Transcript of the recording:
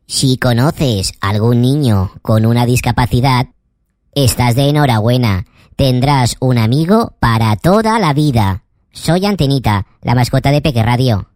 Si conoces algún niño con una discapacidad, estás de enhorabuena. Tendrás un amigo para toda la vida. Soy Antenita, la mascota de Peque Radio.